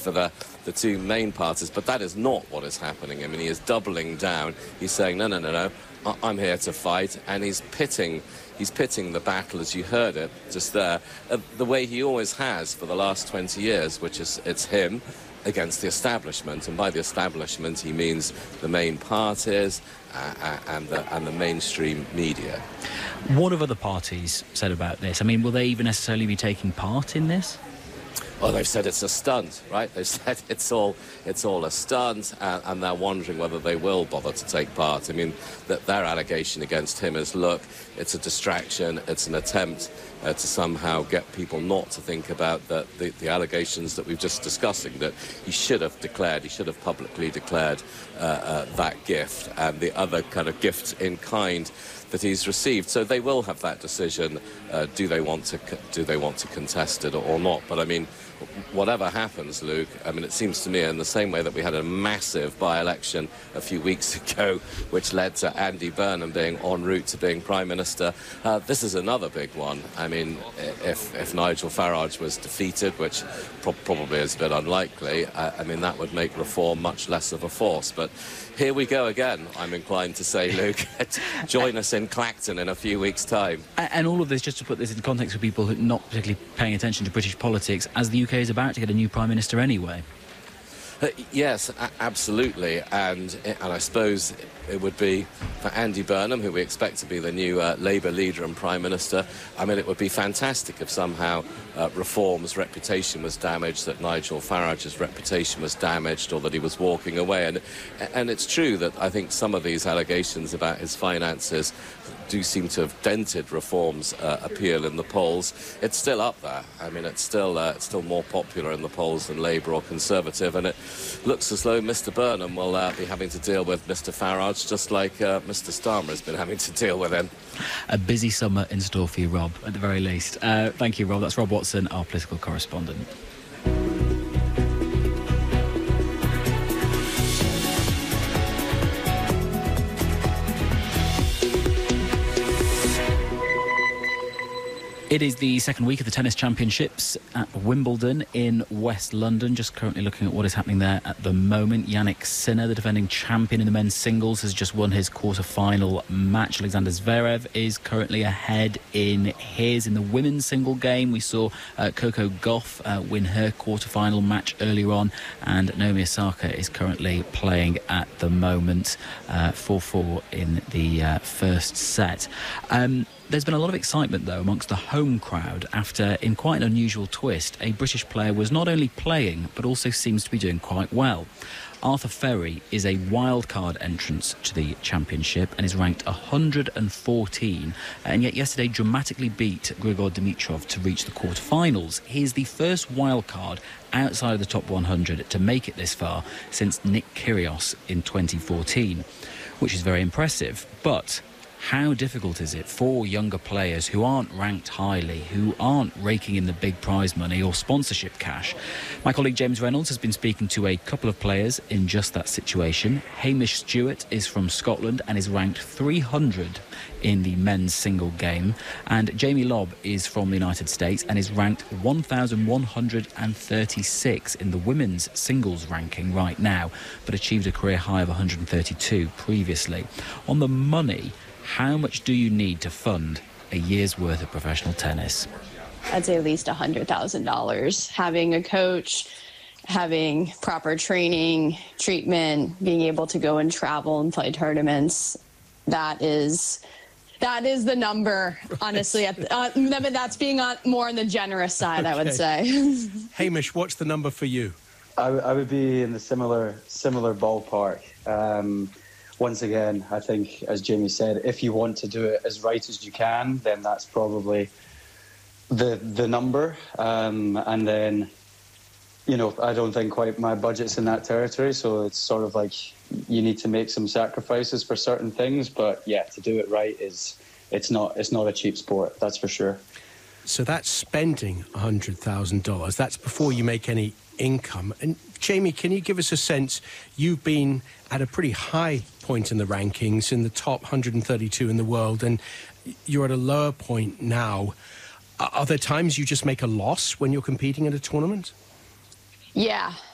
for the two main parties, but that is not what is happening. I mean, he is doubling down. He's saying, no, I'm here to fight, and he's pitting the battle, as you heard it just there, the way he always has for the last 20 years, which is it's him against the establishment, and by the establishment he means the main parties and the mainstream media. What have other parties said about this? I mean, will they even necessarily be taking part in this? Well, they've said it's a stunt, right? They've said it's all a stunt, and they're wondering whether they will bother to take part. I mean, their allegation against him is, look, it's a distraction, it's an attempt to somehow get people not to think about the allegations that we've just discussing, that he should have publicly declared that gift and the other kind of gifts in kind that he's received. So they will have that decision. Do they want to contest it or not? But I mean, whatever happens, Luke, I mean, it seems to me, in the same way that we had a massive by-election a few weeks ago, which led to Andy Burnham being en route to being Prime Minister, this is another big one. I mean, if Nigel Farage was defeated, which probably is a bit unlikely, I mean, that would make reform much less of a force. But here we go again, I'm inclined to say, Luke. Join us in Clacton in a few weeks' time. And all of this, just to put this in context for people who are not particularly paying attention to British politics, as the UK is about to get a new Prime Minister anyway. Yes, absolutely, and I suppose it would be for Andy Burnham, who we expect to be the new Labour leader and Prime Minister. I mean, it would be fantastic if somehow Reform's reputation was damaged, that Nigel Farage's reputation was damaged, or that he was walking away. And it's true that I think some of these allegations about his finances do seem to have dented Reform's appeal in the polls. It's still up there. I mean, it's still more popular in the polls than Labour or Conservative, and it looks as though Mr Burnham will be having to deal with Mr Farage, just like Mr Starmer has been having to deal with him. A busy summer in store for you, Rob, at the very least. Thank you, Rob. That's Rob Watson, our political correspondent. It is the second week of the Tennis Championships at Wimbledon in West London. Just currently looking at what is happening there at the moment. Yannick Sinner, the defending champion in the men's singles, has just won his quarter-final match. Alexander Zverev is currently ahead in the women's single game. We saw Coco Gauff win her quarter-final match earlier on, and Naomi Osaka is currently playing at the moment 4-4 in the first set. There's been a lot of excitement, though, amongst the home crowd after, in quite an unusual twist, a British player was not only playing, but also seems to be doing quite well. Arthur Ferry is a wildcard entrance to the championship and is ranked 114, and yet yesterday dramatically beat Grigor Dimitrov to reach the quarterfinals. He is the first wildcard outside of the top 100 to make it this far since Nick Kyrgios in 2014, which is very impressive. But how difficult is it for younger players who aren't ranked highly, who aren't raking in the big prize money or sponsorship cash? My colleague James Reynolds has been speaking to a couple of players in just that situation. Hamish Stewart is from Scotland and is ranked 300 in the men's single game. And Jamie Lobb is from the United States and is ranked 1,136 in the women's singles ranking right now, but achieved a career high of 132 previously. On the money, how much do you need to fund a year's worth of professional tennis? I'd say at least $100,000. Having a coach, having proper training, treatment, being able to go and travel and play tournaments, that is the number, honestly. That's being more on the generous side, okay. I would say. Hamish, what's the number for you? I would be in the similar ballpark. Once again, I think, as Jamie said, if you want to do it as right as you can, then that's probably the number. And then, you know, I don't think quite my budget's in that territory, so it's sort of like you need to make some sacrifices for certain things. But yeah, to do it right it's not a cheap sport, that's for sure. So that's spending $100,000. That's before you make any income. And Jamie, can you give us a sense? You've been at a pretty high point in the rankings, in the top 132 in the world, and you're at a lower point now. Are there times you just make a loss when you're competing at a tournament? Yeah,